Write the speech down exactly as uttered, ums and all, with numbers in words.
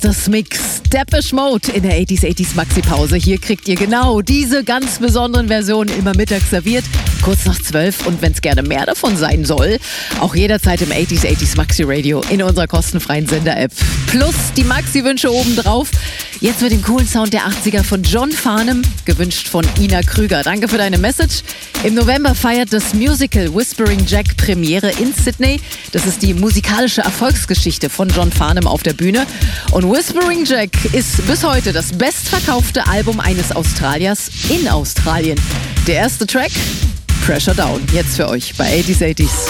Das Mix Depeche Mode in der achtziger achtziger Maxi-Pause. Hier kriegt ihr genau diese ganz besonderen Versionen immer mittags serviert, kurz nach zwölf. Und wenn es gerne mehr davon sein soll, auch jederzeit im achtziger achtziger Maxi-Radio in unserer kostenfreien Sender-App. Plus die Maxi-Wünsche obendrauf. Jetzt mit dem coolen Sound der achtziger von John Farnham, gewünscht von Ina Krüger. Danke für deine Message. Im November feiert das Musical Whispering Jack Premiere in Sydney. Das ist die musikalische Erfolgsgeschichte von John Farnham auf der Bühne. Und Whispering Jack ist bis heute das bestverkaufte Album eines Australiers in Australien. Der erste Track, Pressure Down, jetzt für euch bei achtziger achtziger.